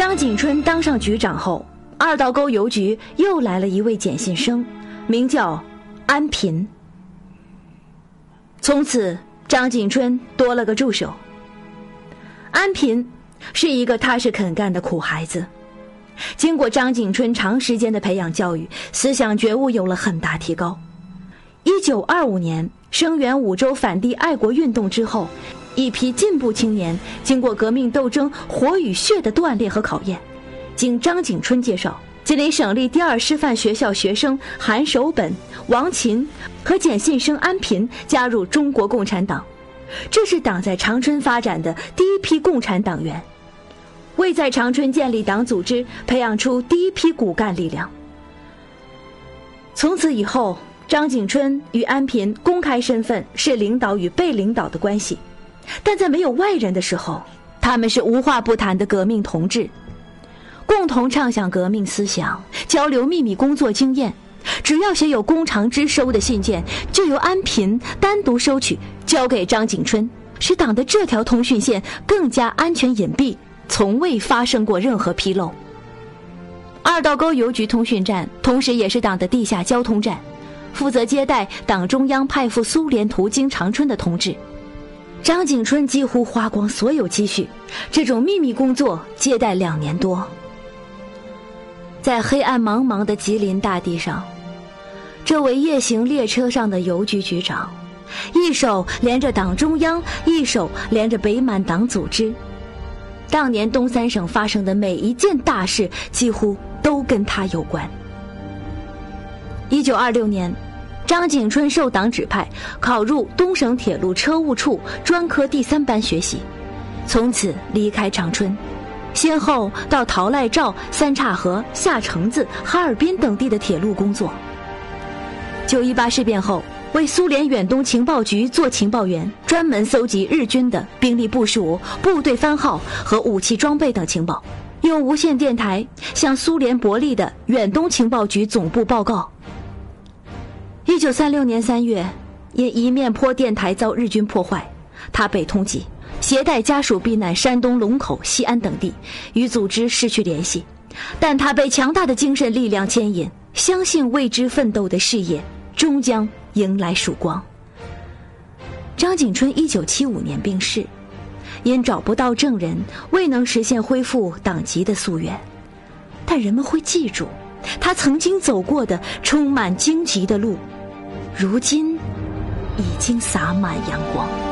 张景春当上局长后，二道沟邮局又来了一位简信生，名叫安平。从此张景春多了个助手。安平是一个踏实肯干的苦孩子，经过张景春长时间的培养教育，思想觉悟有了很大提高。1925年声援五洲反帝爱国运动之后，一批进步青年经过革命斗争火与血的锻炼和考验，经张景春介绍，吉林省立第2师范学校学生韩守本、王琴和简信生安平加入中国共产党，这是党在长春发展的第一批共产党员，为在长春建立党组织培养出第一批骨干力量。从此以后，张景春与安平公开身份是领导与被领导的关系，但在没有外人的时候，他们是无话不谈的革命同志，共同畅想革命思想，交流秘密工作经验。只要写有公长之收的信件，就由安平单独收取，交给张景春，使党的这条通讯线更加安全隐蔽，从未发生过任何纰漏。二道沟邮局通讯站同时也是党的地下交通站，负责接待党中央派赴苏联途经长春的同志。张景春几乎花光所有积蓄，这种秘密工作接待2年多。在黑暗茫茫的吉林大地上，这位夜行列车上的邮局局长，一手连着党中央，一手连着北满党组织。当年东三省发生的每一件大事，几乎都跟他有关。1926年，张景春受党指派，考入东省铁路车务处专科第3班学习，从此离开长春，先后到陶赖赵、三岔河、下城子、哈尔滨等地的铁路工作。9·18事变后，为苏联远东情报局做情报员，专门搜集日军的兵力部署、部队番号和武器装备等情报，用无线电台向苏联伯利的远东情报局总部报告。1936年3月，因一面坡电台遭日军破坏，他被通缉，携带家属避难山东龙口、西安等地，与组织失去联系。但他被强大的精神力量牵引，相信为之奋斗的事业终将迎来曙光。张景春1975年病逝，因找不到证人，未能实现恢复党籍的夙愿，但人们会记住他曾经走过的充满荆棘的路，如今已经洒满阳光。